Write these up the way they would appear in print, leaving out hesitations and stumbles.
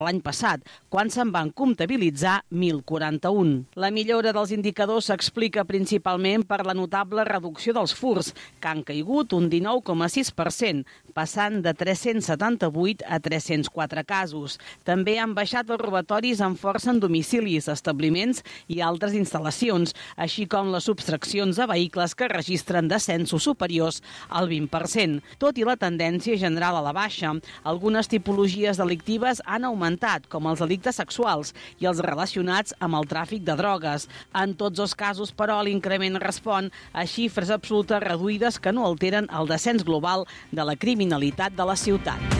l'any passat, quan se'n van comptabilitzar 1.041. La millora dels indicadors s'explica principalment per la notable reducció dels furts, que han caigut un 19,6%, passant de 378 a 304 casos. També han baixat els robatoris amb força en domicilis, establiments i altres instal·lacions, així com les subtraccions a vehicles que registren descensos superiors al 20%. Tot i la tendència general a la baixa, algunes tipologies delictives han augmentat, com els delictes sexuals i els relacionats amb el tràfic de drogues. En tots els casos, però, l'increment respon a xifres absolutes reduïdes que no alteren el descens global de la criminalitat de la ciutat.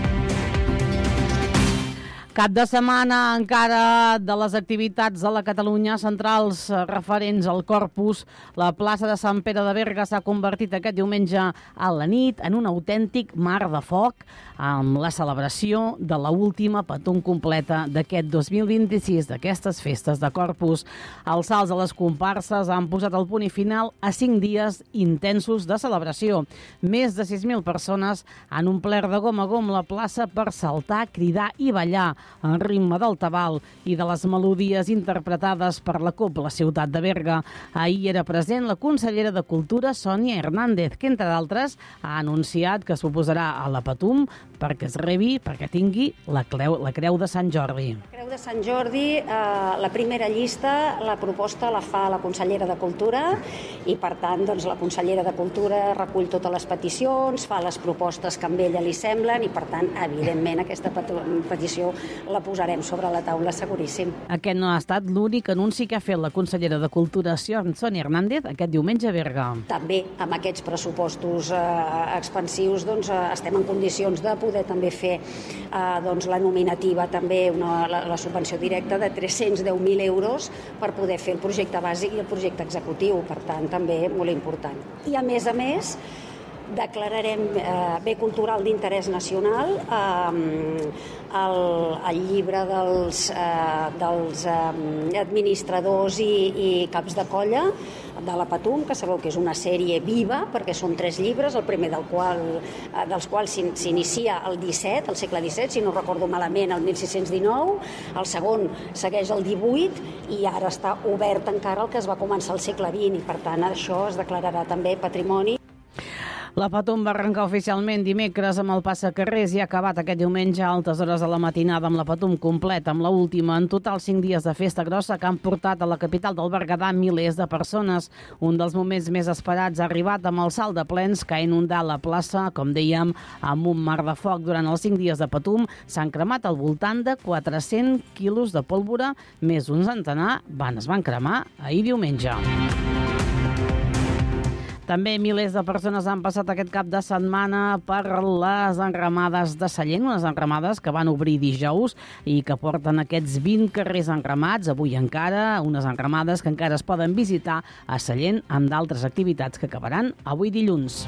Cap de setmana encara de les activitats de la Catalunya centrals referents al Corpus. La plaça de Sant Pere de Berga s'ha convertit aquest diumenge a la nit en un autèntic mar de foc amb la celebració de l'última patum completa d'aquest 2026, d'aquestes festes de Corpus. Els salts a les comparses han posat el punt i final a 5 dies intensos de celebració. Més de 6.000 persones han omplert de gom a gom la plaça per saltar, cridar i ballar en ritme del tabal i de les melodies interpretades per la Cobla Ciutat de Berga. Ahir era present la consellera de Cultura, Sònia Hernández, que, entre d'altres, ha anunciat que s'oposarà a la Patum perquè es rebi, perquè tingui la Creu de Sant Jordi. Creu de Sant Jordi, la primera llista, la proposta la fa la consellera de Cultura i, per tant, doncs, la consellera de Cultura recull totes les peticions, fa les propostes que a ella li semblen i, per tant, evidentment, aquesta petició la posarem sobre la taula, seguríssim. Aquest no ha estat l'únic anunci que ha fet la consellera de Cultura, Sònia Hernández, aquest diumenge a Berga. També amb aquests pressupostos expansius doncs, estem en condicions de poder també fer la nominativa, també la subvenció directa de 310.000 euros per poder fer el projecte bàsic i el projecte executiu, per tant, també molt important. I, a més, declararem bé cultural d'interès nacional el llibre dels administradors i caps de colla de la Patum, que sabeu que és una sèrie viva, perquè són 3 llibres, el primer dels quals s'inicia el 17, al segle XVII, si no recordo malament, el 1619, el segon segueix el 18 i ara està obert encara el que es va començar al segle XX i, per tant, això es declararà també patrimoni. La Patum va arrencar oficialment dimecres amb el passacarrers i ha acabat aquest diumenge a altes hores de la matinada amb la Patum completa, amb l'última. En total, 5 dies de festa grossa que han portat a la capital del Berguedà milers de persones. Un dels moments més esperats ha arribat amb el salt de plens que ha inundat la plaça, com dèiem, amb un mar de foc. Durant els 5 dies de Patum s'han cremat al voltant de 400 quilos de pólvora, més d'un centenar es van cremar ahir diumenge. També milers de persones han passat aquest cap de setmana per les enramades de Sallent, unes enramades que van obrir dijous i que porten aquests 20 carrers enramats, avui encara, unes enramades que encara es poden visitar a Sallent amb d'altres activitats que acabaran avui dilluns.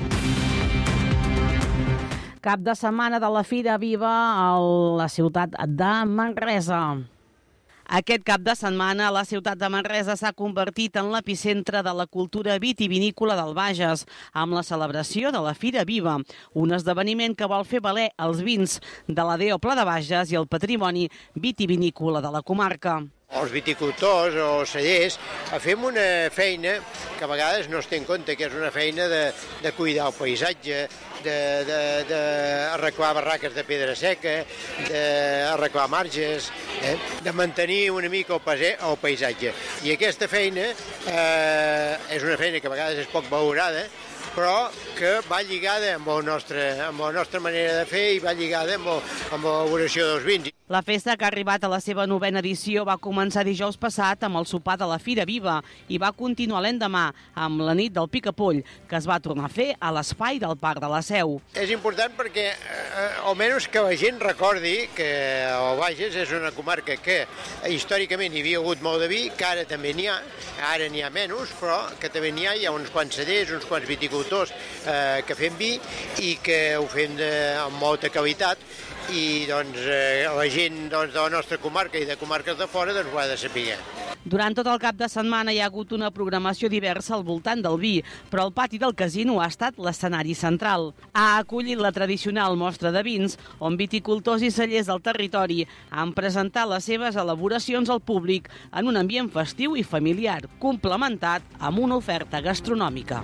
Cap de setmana de la Fira Viva a la ciutat de Manresa. Aquest cap de setmana, la ciutat de Manresa s'ha convertit en l'epicentre de la cultura vitivinícola del Bages, amb la celebració de la Fira Viva, un esdeveniment que vol fer valer els vins de la DO Pla de Bages i el patrimoni vitivinícola de la comarca. Els viticultors o cellers fem una feina que a vegades no es té en compte, que és una feina de cuidar el paisatge, d'arreglar barraques de pedra seca, d'arreglar marges, de mantenir una mica el paisatge. I aquesta feina és una feina que a vegades és poc valorada, però que va lligada amb la nostra manera de fer i va lligada amb l'elaboració dels vins. La festa, que ha arribat a la seva 9ª edició, va començar dijous passat amb el sopar de la Fira Viva i va continuar l'endemà amb la nit del Picapoll, que es va tornar a fer a l'espai del Parc de la Seu. És important perquè, almenys que la gent recordi que el Bages és una comarca que històricament hi havia hagut molt de vi, que ara també n'hi ha, ara n'hi ha menys, però que també n'hi ha uns quants cellers, uns quants viticultors que fem vi i que ho fem amb molta qualitat i doncs, la gent de la nostra comarca i de comarques de fora ho ha de saber. Durant tot el cap de setmana hi ha hagut una programació diversa al voltant del vi, però el pati del casino ha estat l'escenari central. Ha acollit la tradicional mostra de vins, on viticultors i cellers del territori han presentat les seves elaboracions al públic en un ambient festiu i familiar, complementat amb una oferta gastronòmica.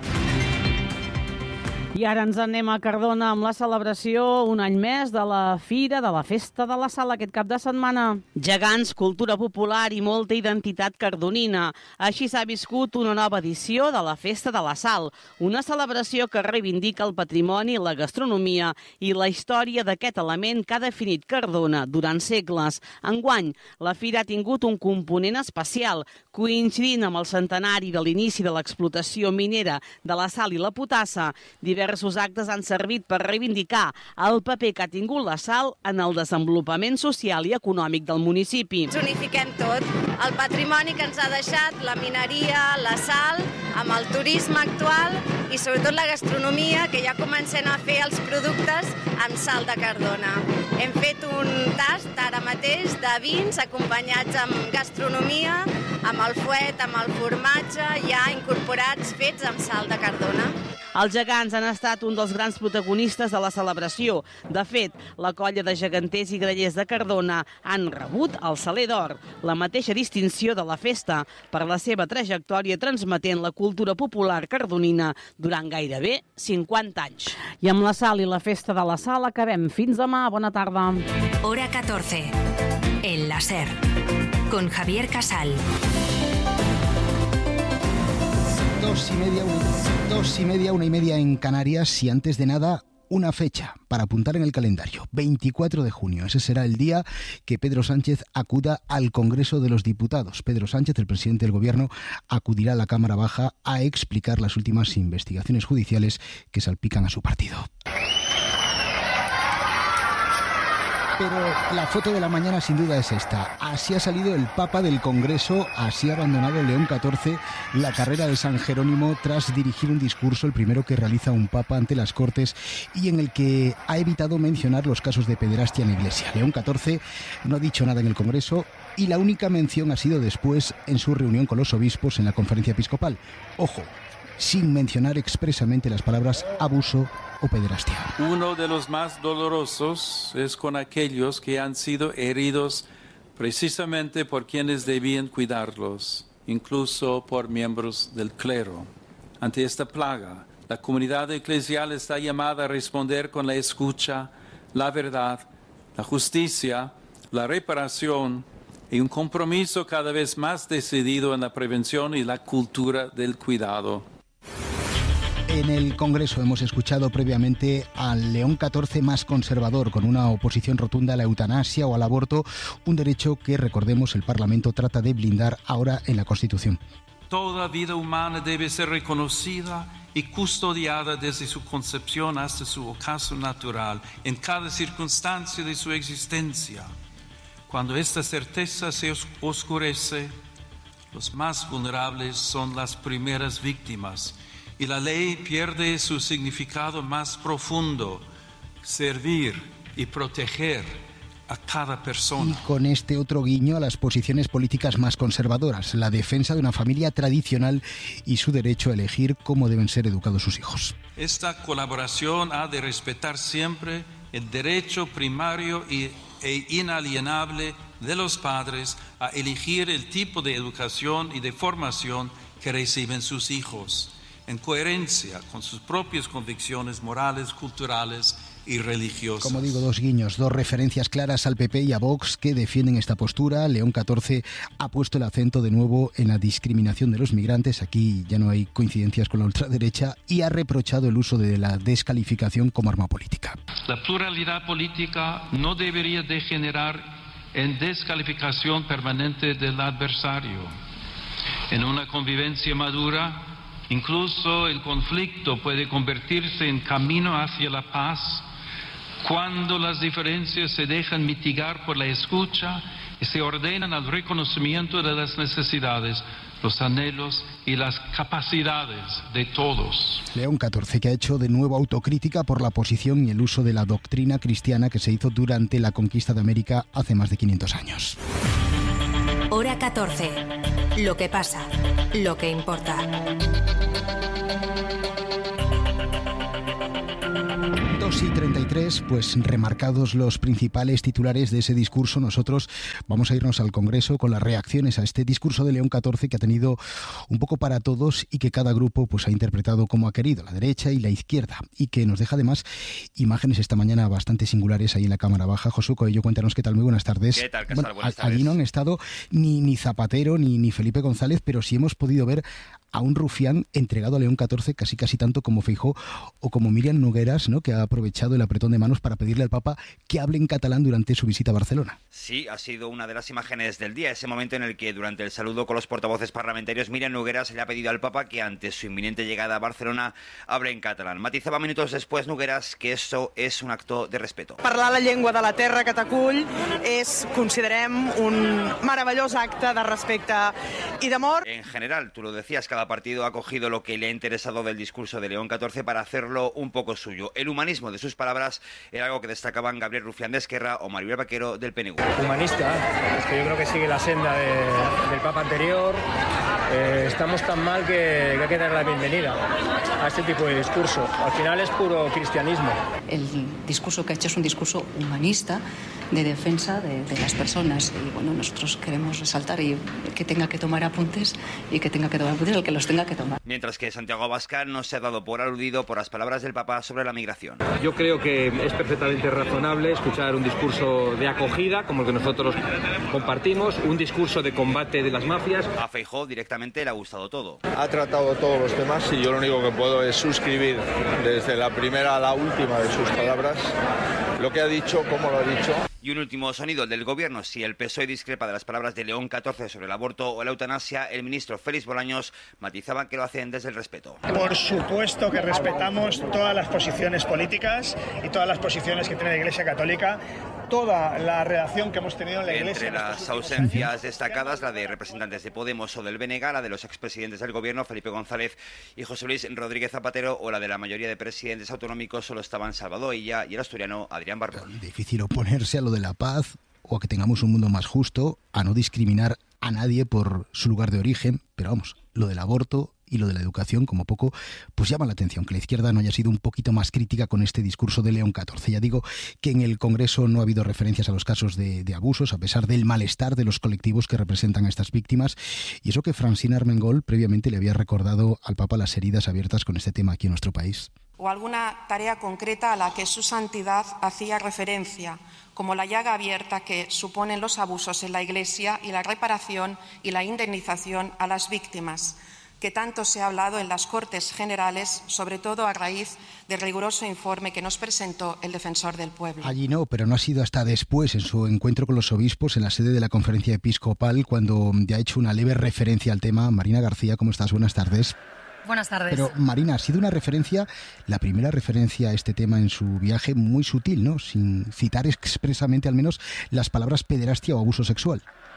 I ara ens anem a Cardona amb la celebració un any més de la Fira de la Festa de la Sal aquest cap de setmana. Gegants, cultura popular i molta identitat cardonina. Així s'ha viscut una nova edició de la Festa de la Sal, una celebració que reivindica el patrimoni, la gastronomia i la història d'aquest element que ha definit Cardona durant segles. Enguany, la fira ha tingut un component especial, coincidint amb el centenari de l'inici de l'explotació minera de la sal i la potassa. Diversos actes han servit per reivindicar el paper que ha tingut la sal en el desenvolupament social i econòmic del municipi. Ens unifiquem tot, el patrimoni que ens ha deixat, la mineria, la sal, amb el turisme actual i sobretot la gastronomia, que ja comencem a fer els productes amb sal de Cardona. Hem fet un tast ara mateix de vins acompanyats amb gastronomia, amb el fuet, amb el formatge, ja incorporats, fets amb sal de Cardona. Els gegants han estat un dels grans protagonistes de la celebració. De fet, la colla de geganters i grallers de Cardona han rebut el Saler d'Or, la mateixa distinció de la festa, per la seva trajectòria transmetent la cultura popular cardonina durant gairebé 50 anys. I amb la sal i la Festa de la Sal acabem. Fins demà. Bona tarda. Hora 14. El Láser. Con Javier Casal. 2:30, 1:30 en Canarias y antes de nada una fecha para apuntar en el calendario, 24 de junio. Ese será el día que Pedro Sánchez acuda al Congreso de los Diputados. Pedro Sánchez, el presidente del Gobierno, acudirá a la Cámara Baja a explicar las últimas investigaciones judiciales que salpican a su partido. Pero la foto de la mañana sin duda es esta. Así ha salido el Papa del Congreso, así ha abandonado León XIV la carrera de San Jerónimo tras dirigir un discurso, el primero que realiza un Papa ante las Cortes y en el que ha evitado mencionar los casos de pederastia en la Iglesia. León XIV no ha dicho nada en el Congreso y la única mención ha sido después en su reunión con los obispos en la conferencia episcopal. Ojo, sin mencionar expresamente las palabras abuso o pederastia. Uno de los más dolorosos es con aquellos que han sido heridos precisamente por quienes debían cuidarlos, incluso por miembros del clero. Ante esta plaga, la comunidad eclesial está llamada a responder con la escucha, la verdad, la justicia, la reparación y un compromiso cada vez más decidido en la prevención y la cultura del cuidado. En el Congreso hemos escuchado previamente al León XIV más conservador, con una oposición rotunda a la eutanasia o al aborto, un derecho que, recordemos, el Parlamento trata de blindar ahora en la Constitución. Toda vida humana debe ser reconocida y custodiada desde su concepción hasta su ocaso natural, en cada circunstancia de su existencia. Cuando esta certeza se oscurece, los más vulnerables son las primeras víctimas. Y la ley pierde su significado más profundo, servir y proteger a cada persona. Y con este otro guiño a las posiciones políticas más conservadoras, la defensa de una familia tradicional y su derecho a elegir cómo deben ser educados sus hijos. Esta colaboración ha de respetar siempre el derecho primario e inalienable de los padres a elegir el tipo de educación y de formación que reciben sus hijos, en coherencia con sus propias convicciones morales, culturales y religiosas. Como digo, dos guiños, dos referencias claras al PP y a Vox que defienden esta postura. León XIV ha puesto el acento de nuevo en la discriminación de los migrantes. Aquí ya no hay coincidencias con la ultraderecha y ha reprochado el uso de la descalificación como arma política. La pluralidad política no debería degenerar en descalificación permanente del adversario. En una convivencia madura, incluso el conflicto puede convertirse en camino hacia la paz cuando las diferencias se dejan mitigar por la escucha y se ordenan al reconocimiento de las necesidades, los anhelos y las capacidades de todos. León XIV, que ha hecho de nuevo autocrítica por la posición y el uso de la doctrina cristiana que se hizo durante la conquista de América hace más de 500 años. Hora 14. Lo que pasa, lo que importa. 2:33, pues remarcados los principales titulares de ese discurso, nosotros vamos a irnos al Congreso con las reacciones a este discurso de León XIV, que ha tenido un poco para todos y que cada grupo pues ha interpretado como ha querido, la derecha y la izquierda, y que nos deja además imágenes esta mañana bastante singulares ahí en la Cámara Baja. Josu Coello, cuéntanos qué tal, muy buenas tardes. ¿Qué tal, Casal? Buenas tardes. Allí no han estado ni Zapatero ni Felipe González, pero sí hemos podido ver a un rufián entregado a León XIV casi tanto como Feijóo o como Míriam Nogueras, ¿no?, que ha aprovechado el apretón de manos para pedirle al Papa que hable en catalán durante su visita a Barcelona. Sí, ha sido una de las imágenes del día, ese momento en el que durante el saludo con los portavoces parlamentarios Míriam Nogueras le ha pedido al Papa que ante su inminente llegada a Barcelona hable en catalán. Matizaba minutos después Nogueras que eso es un acto de respeto. Parlar la llengua de la terra que t'acull és, considerem, un meravellós acte de respecte i d'amor. En general, tú lo decías, cada partido ha cogido lo que le ha interesado del discurso de León XIV para hacerlo un poco suyo. El humanismo de sus palabras era algo que destacaban Gabriel Rufián de Esquerra o Maribel Vaquero del PNV. Humanista, es que yo creo que sigue la senda del Papa anterior. Estamos tan mal que hay que dar la bienvenida a este tipo de discurso. Al final es puro cristianismo. El discurso que ha hecho es un discurso humanista de defensa de las personas y bueno, nosotros queremos resaltar y que tenga que tomar apuntes y que tenga que tomar apuntes el que los tenga que tomar. Mientras que Santiago Abascal no se ha dado por aludido por las palabras del Papa sobre la migración. Yo creo que es perfectamente razonable escuchar un discurso de acogida como el que nosotros compartimos, un discurso de combate de las mafias. A Feijóo directamente le ha gustado todo. Ha tratado todos los temas y yo lo único que puedo es suscribir desde la primera a la última de sus palabras lo que ha dicho, cómo lo ha dicho. Y un último sonido del gobierno. Si el PSOE discrepa de las palabras de León XIV sobre el aborto o la eutanasia, el ministro Félix Bolaños matizaba que lo hacen desde el respeto. Por supuesto que respetamos todas las posiciones políticas y todas las posiciones que tiene la Iglesia Católica, toda la relación que hemos tenido en la Iglesia. Entre las ausencias destacadas, la de representantes de Podemos o del BNG, la de los expresidentes del gobierno, Felipe González y José Luis Rodríguez Zapatero, o la de la mayoría de presidentes autonómicos, solo estaban Salvador Illa y el asturiano Adrián Barbón. Difícil oponerse a lo de la paz o a que tengamos un mundo más justo, a no discriminar a nadie por su lugar de origen, pero vamos, lo del aborto y lo de la educación, como poco, pues llama la atención que la izquierda no haya sido un poquito más crítica con este discurso de León XIV. Ya digo que en el Congreso no ha habido referencias a los casos de abusos, a pesar del malestar de los colectivos que representan a estas víctimas, y eso que Francina Armengol previamente le había recordado al Papa las heridas abiertas con este tema aquí en nuestro país. O alguna tarea concreta a la que su santidad hacía referencia, como la llaga abierta que suponen los abusos en la Iglesia y la reparación y la indemnización a las víctimas, que tanto se ha hablado en las Cortes Generales, sobre todo a raíz del riguroso informe que nos presentó el Defensor del Pueblo. Allí no, pero no ha sido hasta después, en su encuentro con los obispos en la sede de la Conferencia Episcopal, cuando ya ha hecho una leve referencia al tema. Marina García, ¿cómo estás? Buenas tardes. Buenas tardes. Pero, Marina, ha sido una referencia, la primera referencia a este tema en su viaje, muy sutil, ¿no? Sin citar expresamente al menos las palabras pederastia o abuso sexual.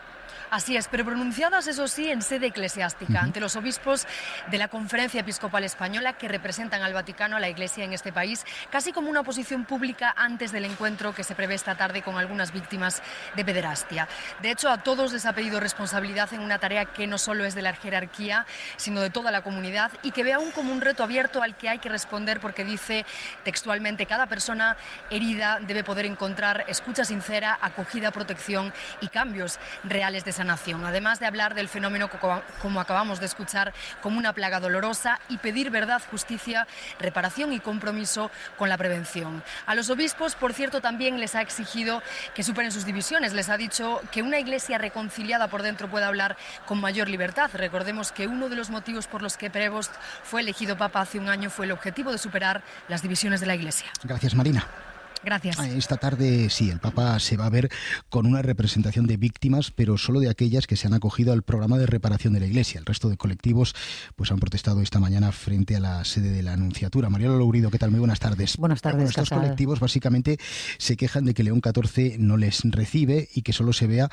Así es, pero pronunciadas, eso sí, en sede eclesiástica, ante los obispos de la Conferencia Episcopal Española que representan al Vaticano, a la Iglesia en este país, casi como una posición pública antes del encuentro que se prevé esta tarde con algunas víctimas de pederastia. De hecho, a todos les ha pedido responsabilidad en una tarea que no solo es de la jerarquía, sino de toda la comunidad, y que ve aún como un reto abierto al que hay que responder, porque dice textualmente: cada persona herida debe poder encontrar escucha sincera, acogida, protección y cambios reales de sanación, además de hablar del fenómeno, como acabamos de escuchar, como una plaga dolorosa, y pedir verdad, justicia, reparación y compromiso con la prevención. A los obispos, por cierto, también les ha exigido que superen sus divisiones. Les ha dicho que una Iglesia reconciliada por dentro puede hablar con mayor libertad. Recordemos que uno de los motivos por los que Prevost fue elegido Papa hace un año fue el objetivo de superar las divisiones de la Iglesia. Gracias, Marina. Gracias. Esta tarde sí, el Papa se va a ver con una representación de víctimas, pero solo de aquellas que se han acogido al programa de reparación de la Iglesia. El resto de colectivos pues han protestado esta mañana frente a la sede de la Anunciatura. Mariela Lourido, ¿qué tal? Muy buenas tardes. Buenas tardes. Estos colectivos básicamente se quejan de que León XIV no les recibe y que solo se vea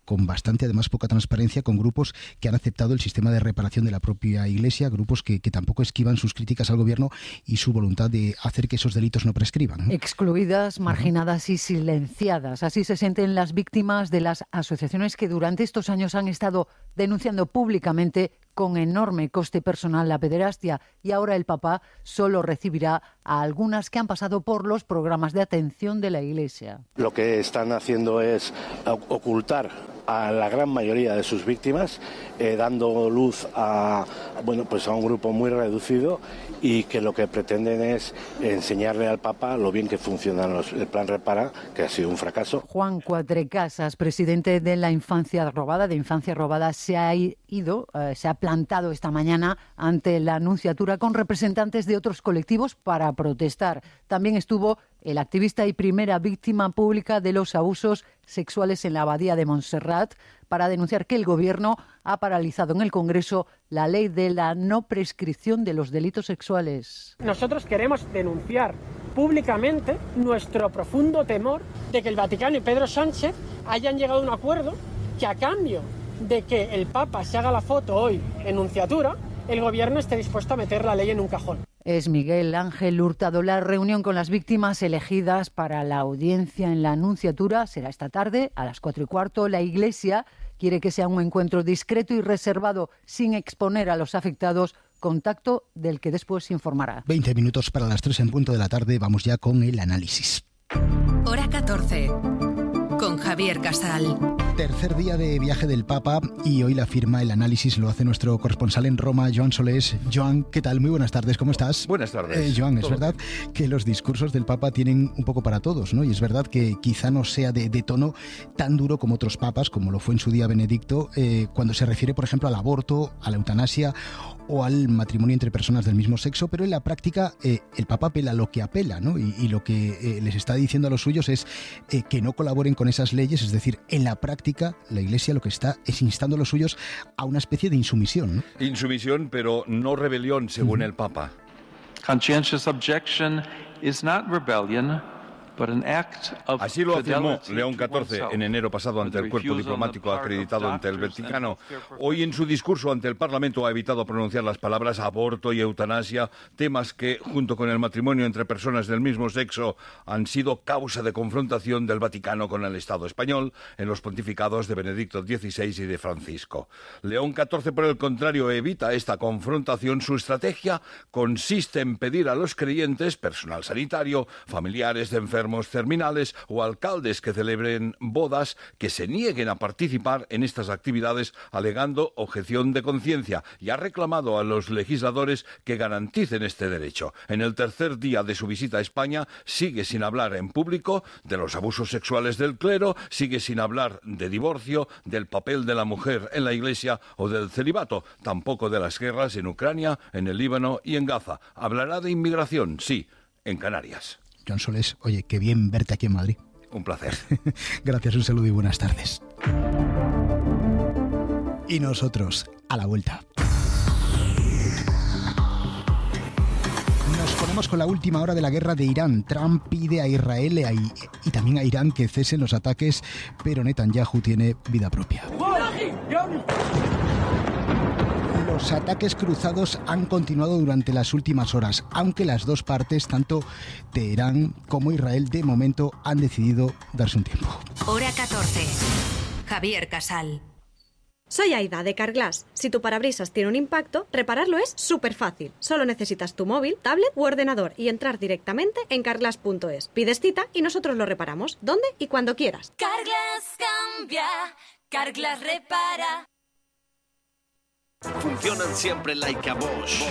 con bastante, además, poca transparencia, con grupos que han aceptado el sistema de reparación de la propia Iglesia, grupos que tampoco esquivan sus críticas al gobierno y su voluntad de hacer que esos delitos no prescriban, ¿no? Excluidas, marginadas y silenciadas. Así se sienten las víctimas de las asociaciones que durante estos años han estado denunciando públicamente con enorme coste personal la pederastia, y ahora el Papa solo recibirá a algunas que han pasado por los programas de atención de la Iglesia. Lo que están haciendo es ocultar a la gran mayoría de sus víctimas, dando luz a un grupo muy reducido, y que lo que pretenden es enseñarle al Papa lo bien que funciona el plan Repara, que ha sido un fracaso. Juan Cuatrecasas, presidente de la Infancia Robada, se ha plantado esta mañana ante la Nunciatura con representantes de otros colectivos para protestar. También estuvo el activista y primera víctima pública de los abusos sexuales en la Abadía de Montserrat, para denunciar que el Gobierno ha paralizado en el Congreso la ley de la no prescripción de los delitos sexuales. Nosotros queremos denunciar públicamente nuestro profundo temor de que el Vaticano y Pedro Sánchez hayan llegado a un acuerdo que, a cambio de que el Papa se haga la foto hoy en Nunciatura, el Gobierno esté dispuesto a meter la ley en un cajón. Es Miguel Ángel Hurtado. La reunión con las víctimas elegidas para la audiencia en la Nunciatura será esta tarde a las 4:15. La Iglesia quiere que sea un encuentro discreto y reservado, sin exponer a los afectados, contacto del que después se informará. 20 minutos para las 3 en punto de la tarde. Vamos ya con el análisis. Hora 14. Con Javier Casal. Tercer día de viaje del Papa, y hoy la firma, el análisis, lo hace nuestro corresponsal en Roma, Joan Solés. Joan, ¿qué tal? Muy buenas tardes, ¿cómo estás? Buenas tardes. Joan, es verdad que los discursos del Papa tienen un poco para todos, ¿no? Y es verdad que quizá no sea de tono tan duro como otros papas, como lo fue en su día Benedicto, cuando se refiere, por ejemplo, al aborto, a la eutanasia o al matrimonio entre personas del mismo sexo, pero en la práctica el Papa apela a lo que apela, ¿no? Y lo que les está diciendo a los suyos es que no colaboren con esas leyes. Es decir, en la práctica la Iglesia lo que está es instando a los suyos a una especie de insumisión, ¿no? Insumisión, pero no rebelión, según el Papa. Conscientious objection is not rebellion, but an act of Así lo afirmó fidelity León to XIV oneself. en enero pasado ante el cuerpo diplomático acreditado ante el Vaticano. Hoy, en su discurso ante el Parlamento, ha evitado pronunciar las palabras aborto y eutanasia, temas que, junto con el matrimonio entre personas del mismo sexo, han sido causa de confrontación del Vaticano con el Estado español en los pontificados de Benedicto XVI y de Francisco. León XIV, por el contrario, evita esta confrontación. Su estrategia consiste en pedir a los creyentes, personal sanitario, familiares de enfermos terminales o alcaldes que celebren bodas, que se nieguen a participar en estas actividades alegando objeción de conciencia, y ha reclamado a los legisladores que garanticen este derecho. En el tercer día de su visita a España sigue sin hablar en público de los abusos sexuales del clero, sigue sin hablar de divorcio, del papel de la mujer en la Iglesia o del celibato, tampoco de las guerras en Ucrania, en el Líbano y en Gaza. Hablará de inmigración, sí, en Canarias. Joan Solés, oye, qué bien verte aquí en Madrid. Un placer. Gracias, un saludo y buenas tardes. Y nosotros, a la vuelta. Nos ponemos con la última hora de la guerra de Irán. Trump pide a Israel y también a Irán que cesen los ataques, pero Netanyahu tiene vida propia. Los ataques cruzados han continuado durante las últimas horas, aunque las dos partes, tanto Teherán como Israel, de momento han decidido darse un tiempo. Hora 14. Javier Casal. Soy Aida, de Carglass. Si tu parabrisas tiene un impacto, repararlo es súper fácil. Solo necesitas tu móvil, tablet u ordenador y entrar directamente en carglass.es. Pides cita y nosotros lo reparamos, donde y cuando quieras. Carglass cambia, Carglass repara. Funcionan siempre like a Bosch.